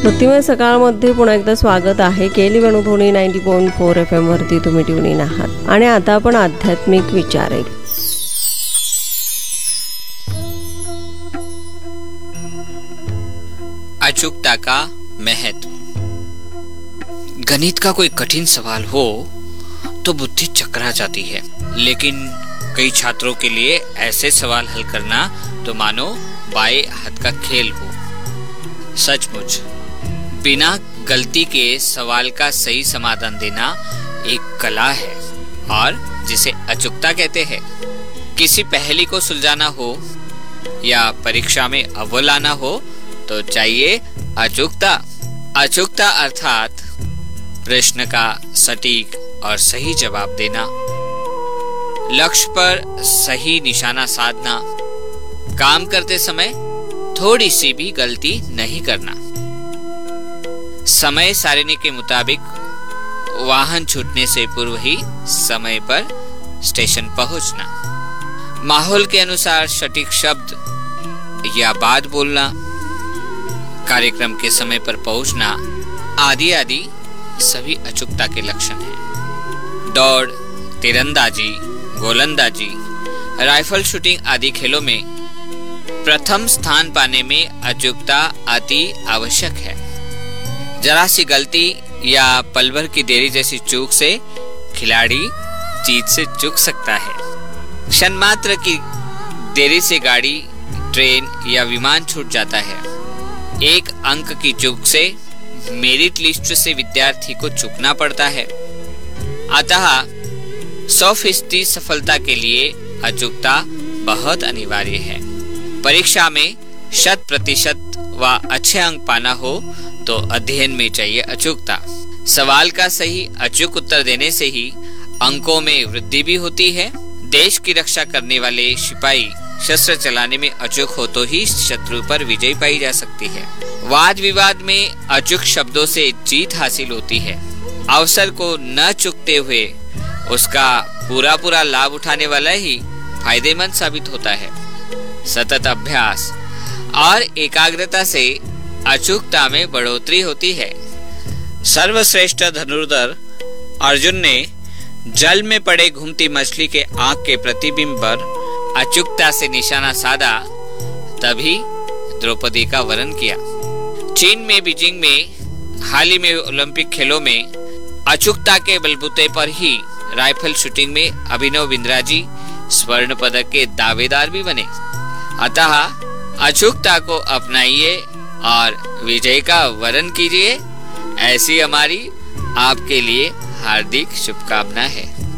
भक्तिमय सकाळमध्ये पुन्हा एकदा स्वागत आहे. केली वेणुध्वनी 90.4 FM वरती तुम्ही ट्यून इन आहात आणि आता आपण आध्यात्मिक विचार आहे. अचूकता का महत्व. गणित का कोई कठिन सवाल हो तो बुद्धि चकरा जाती है, लेकिन कई छात्रों के लिए ऐसे सवाल हल करना तो मानो बाएं हाथ का खेल हो. सचमुच बिना गलती के सवाल का सही समाधान देना एक कला है और जिसे अचूकता कहते हैं. किसी पहेली को सुलझाना हो या परीक्षा में अव्वल आना हो तो चाहिए अचूकता. अचूकता अर्थात प्रश्न का सटीक और सही जवाब देना, लक्ष्य पर सही निशाना साधना, काम करते समय थोड़ी सी भी गलती नहीं करना, समय सारिणी के मुताबिक वाहन छूटने से पूर्व ही समय पर स्टेशन पहुंचना, माहौल के अनुसार सटीक शब्द या बात बोलना, कार्यक्रम के समय पर पहुंचना आदि आदि सभी अचूकता के लक्षण हैं. दौड़, तीरंदाजी, गोलंदाजी, राइफल शूटिंग आदि खेलों में प्रथम स्थान पाने में अचूकता अति आवश्यक है. जरा सी गलती या पल भर की देरी जैसी चूक से खिलाड़ी जीत से चूक सकता है. क्षण मात्र की देरी से गाड़ी, ट्रेन या विमान छूट जाता है. एक अंक की चूक से मेरिट लिस्ट से विद्यार्थी को चूकना पड़ता है. अतः 100% सफलता के लिए अचूकता बहुत अनिवार्य है. परीक्षा में 100% व अच्छे अंक पाना हो तो अध्ययन में चाहिए अचूकता. सवाल का सही अचूक उत्तर देने से ही अंकों में वृद्धि भी होती है. देश की रक्षा करने वाले सिपाही शस्त्र चलाने में अचूक हो तो ही शत्रु पर विजय पाई जा सकती है. वाद विवाद में अचूक शब्दों से जीत हासिल होती है. अवसर को न चूकते हुए उसका पूरा लाभ उठाने वाला ही फायदेमंद साबित होता है. सतत अभ्यास और एकाग्रता से अचूकता में बढ़ोतरी होती है. सर्वश्रेष्ठ धनुर्धर अर्जुन ने जल में पड़े घूमती मछली के आंख के प्रतिबिंब पर अचूकता से निशाना साधा, तभी द्रौपदी का वरण किया. चीन में बीजिंग में हाल ही में ओलंपिक खेलों में अचूकता के बलबूते पर ही राइफल शूटिंग में अभिनव बिंद्रा जी स्वर्ण पदक के दावेदार भी बने. अतः अचूकता को अपनाइए और विजय का वरण कीजिए. ऐसी हमारी आपके लिए हार्दिक शुभकामना है.